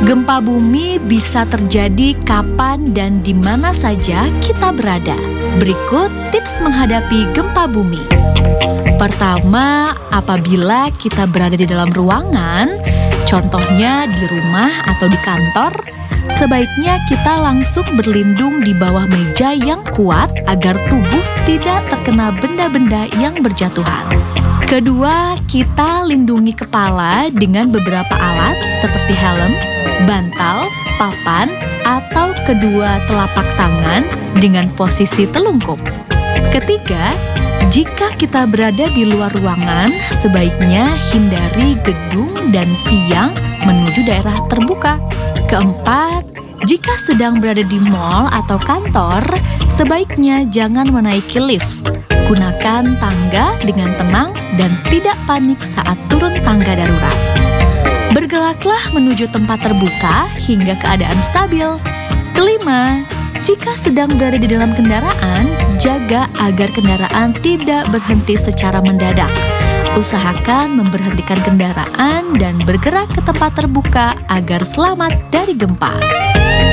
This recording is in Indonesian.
Gempa bumi bisa terjadi kapan dan di mana saja kita berada. Berikut tips menghadapi gempa bumi. Pertama, apabila kita berada di dalam ruangan, contohnya di rumah atau di kantor, sebaiknya kita langsung berlindung di bawah meja yang kuat agar tubuh tidak terkena benda-benda yang berjatuhan. Kedua, kita lindungi kepala dengan beberapa alat seperti helm, bantal, papan, atau kedua telapak tangan dengan posisi telungkup. Ketiga, jika kita berada di luar ruangan, sebaiknya hindari gedung dan tiang menuju daerah terbuka. Keempat, jika sedang berada di mal atau kantor, sebaiknya jangan menaiki lift. Gunakan tangga dengan tenang dan tidak panik saat turun tangga darurat. Bergeraklah menuju tempat terbuka hingga keadaan stabil. Kelima, jika sedang berada di dalam kendaraan, jaga agar kendaraan tidak berhenti secara mendadak. Usahakan memberhentikan kendaraan dan bergerak ke tempat terbuka agar selamat dari gempa.